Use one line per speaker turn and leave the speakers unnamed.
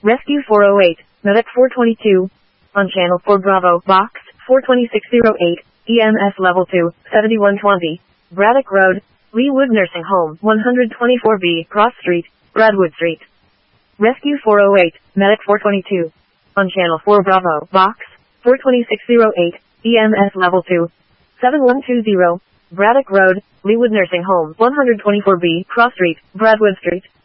Rescue 408, Medic 422. On Channel 4 Bravo, Box 42608, EMS Level 2, 7120. Braddock Road, Leewood Nursing Home, 124B, Cross Street, Bradwood Street. Rescue 408, Medic 422. On Channel 4 Bravo, Box 42608, EMS Level 2, 7120. Braddock Road, Leewood Nursing Home, 124B, Cross Street, Bradwood Street.